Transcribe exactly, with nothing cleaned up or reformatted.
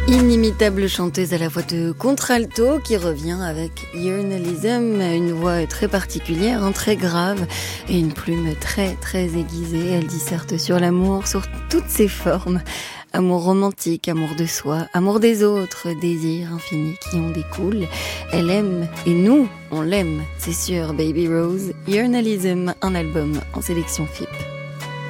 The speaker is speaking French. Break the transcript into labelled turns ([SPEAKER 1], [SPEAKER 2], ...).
[SPEAKER 1] Inimitable chanteuse à la voix de contralto qui revient avec Journalism, une voix très particulière, hein, très grave et une plume très très aiguisée. Elle disserte sur l'amour, sur toutes ses formes. Amour romantique, amour de soi, amour des autres, désir infini qui en découle. Elle aime et nous, on l'aime, c'est sûr. Baby Rose, Journalism, un album en sélection F I P.